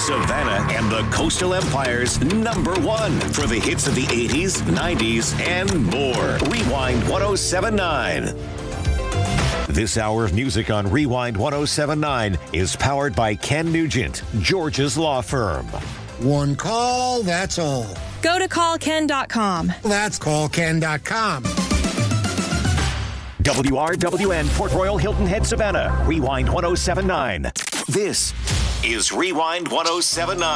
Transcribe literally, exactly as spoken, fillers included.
Savannah and the Coastal Empire's number one for the hits of the eighties, nineties, and more. Rewind ten seventy-nine. This hour of music on Rewind ten seventy-nine is powered by Ken Nugent, George's Law Firm. One call, that's all. Go to call ken dot com. That's call ken dot com. W R W N, Port Royal, Hilton Head, Savannah. Rewind ten seventy-nine. This is Rewind ten seventy-nine.